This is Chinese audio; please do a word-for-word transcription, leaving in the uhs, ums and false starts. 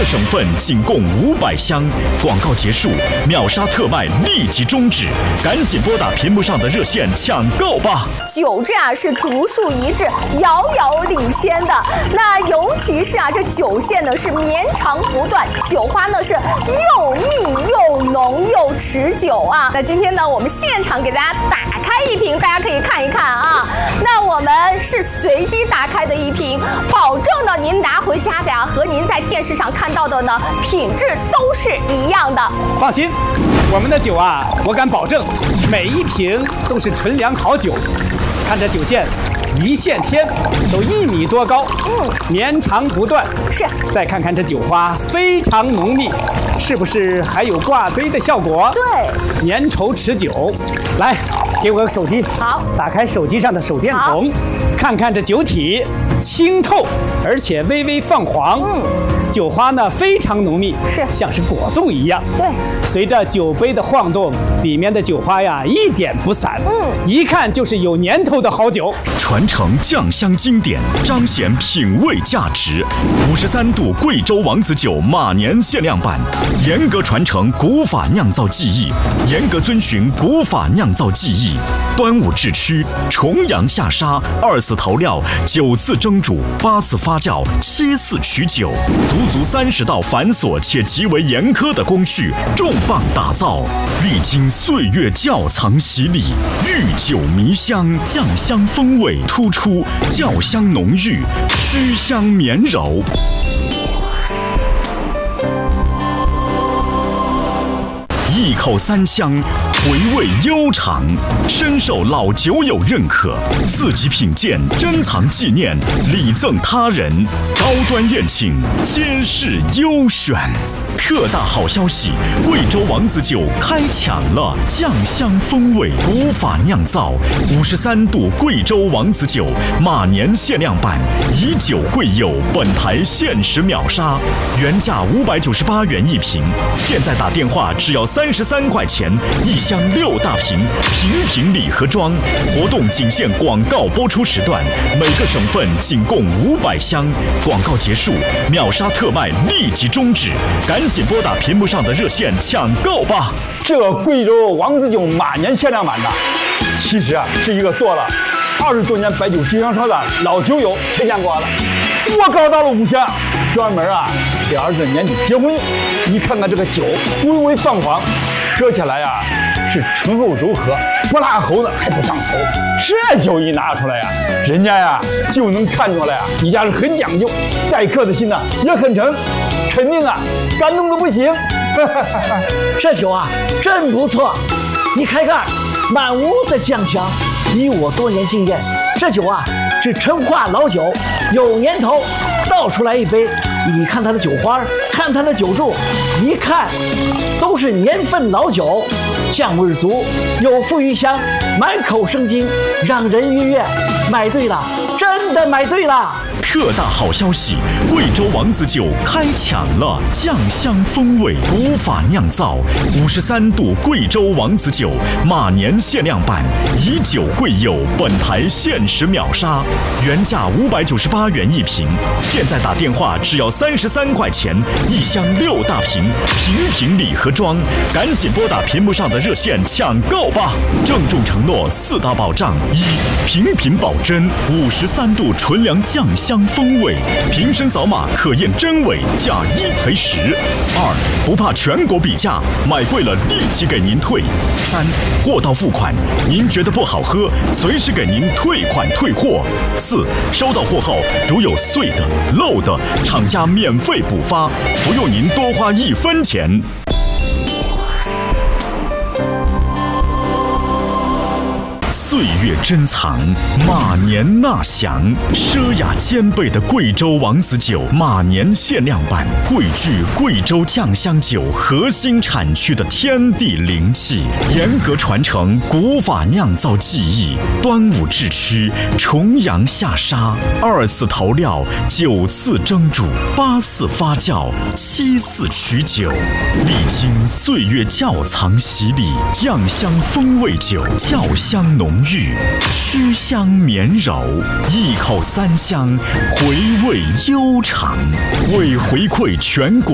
省份仅供五百箱。广告结束，秒杀特卖立即终止，赶紧拨打屏幕上的热线抢购吧！ 酒质啊是独树一帜，遥遥领先的。那尤其是啊，这酒线呢是绵长不断，酒花呢是又密又浓又持久啊。那今天呢，我们现场给大家打开一瓶，大家可以看一看啊。那我们是随机打开的一瓶，保证呢您拿回家的呀，和您在电视上看到的呢品质都是一样的。 放心，我们的酒啊，我敢保证，每一瓶都是纯粮好酒。看这酒线，一线天，都一米多高，嗯，绵长不断。 是。 再看看这酒花，非常浓密，是不是还有挂杯的效果？ 对， 粘稠持久。来，给我个手机。 好， 打开手机上的手电筒，看看这酒体清透，而且微微泛黄。嗯。酒花呢非常浓密，是像是果冻一样。对，随着酒杯的晃动，里面的酒花呀一点不散。嗯，一看就是有年头的好酒。 传承酱香经典，彰显品味价值。五十三度贵州王子酒马年限量版，严格传承古法酿造技艺，严格遵循古法酿造技艺。端午制曲，重阳下沙，二次投料，九次蒸煮，八次发酵，七次取酒。足足三十道繁琐且极为严苛的工序，重磅打造，历经岁月窖藏洗礼，御酒迷香，酱香风味突出，窖香浓郁，曲香绵柔。一口三香，回味悠长，深受老酒友认可。自己品鉴，珍藏纪念，礼赠他人，高端宴请，皆是优选。特大好消息！贵州王子酒开抢了，酱香风味，古法酿造，五十三度贵州王子酒马年限量版，以酒会友，本台限时秒杀，原价五百九十八元一瓶，现在打电话只要三十三块钱一箱六大瓶，瓶瓶礼盒装。活动仅限广告播出时段，每个省份仅供五百箱。广告结束，秒杀特卖立即终止，赶紧拨打屏幕上的热线抢购吧！ 这贵州王子酒马年限量版的，其实啊是一个做了二十多年白酒经销商的老酒友推荐过的，多高大的五香，专门啊给儿子年底结婚用。你看看这个酒微微泛黄，喝起来呀、啊、是醇厚柔和，不辣喉的还不上头。这酒一拿出来呀、啊，人家呀就能看出来啊，你家是很讲究，待客的心呢也很诚。肯定啊，感动的不行。 这酒啊，真不错。你看看，满屋的酱香。以我多年经验，这酒啊是陈化老酒，有年头。倒出来一杯，你看它的酒花，看它的酒柱，一看都是年份老酒，酱味足，有馥郁香，满口生津，让人愉悦。买对了，真的买对了。 特大好消息！贵州王子酒开抢了，酱香风味，古法酿造，五十三度贵州王子酒马年限量版，以酒会友，本台限时秒杀，原价五百九十八元一瓶，现在打电话只要三十三块钱一箱六大瓶，瓶瓶礼盒装，赶紧拨打屏幕上的热线抢购吧！郑重承诺四大保障：一、瓶瓶保真，五十三度纯粮酱香风味，瓶身扫码可验真伪，价一赔十。二、不怕全国比价，买贵了立即给您退。三、货到付款，您觉得不好喝，随时给您退款退货。四、收到货后如有碎的、漏的，厂家免费补发，不用您多花一分钱。岁月珍藏，马年纳享，奢雅兼备的贵州王子酒马年限量版，汇聚贵州酱香酒核心产区的天地灵气，严格传承古法酿造技艺。端午制曲，重阳下沙，二次投料，九次蒸煮，八次发酵，七次取酒，历经岁月窖藏洗礼，酱香风味酒，窖香浓郁，曲香绵柔，一口三香，回味悠长。为回馈全国